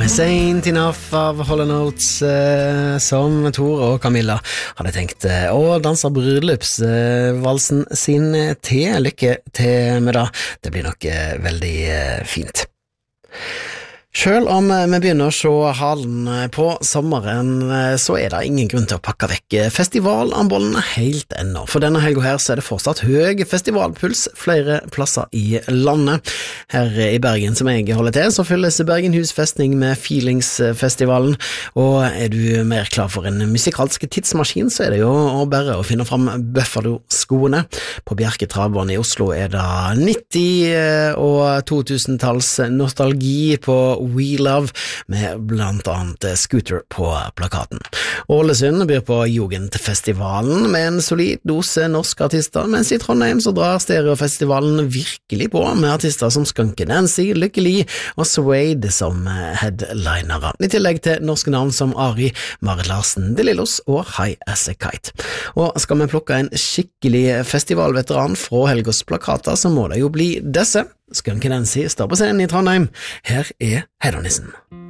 Promise Ain't Enough av Hall & Oates, som Tor og Camilla hadde tenkt å danse bryllupsvalsen sin til. Lykke til med det. Det blir nok veldig fint. Selv om vi begynner å se halen på sommeren, så det ingen grunn til å pakke vekk festivalambollen helt ennå. For denne helgen her så det fortsatt høy festivalpuls flere plasser i landet. Her i Bergen, som jeg holder til, så fylles Bergenhus festning med Feelingsfestivalen. Og du mer klar for en musikalsk tidsmaskin, så det jo bare å finne fram Buffalo-skoene. På Bjerke Travbane i Oslo det 90- og 2000-talls nostalgi på We Love, med blant annet Scooter på plakaten. Ålesund byr på Jugendfestivalen med en solid dose norske artister, mens i Trondheim så drar Stereofestivalen virkelig på med artister som Skunky Nancy, Lykkelig og Suede som headlinere, i tillegg til norske navn som Ari, Marit Larsen, De Lillos og High As A Kite. Og skal vi plukke en skikkelig festivalveteran fra helgos plakater, så må det jo bli disse. Skunky Nancy står på scenen i Trondheim. Her Hedonissen.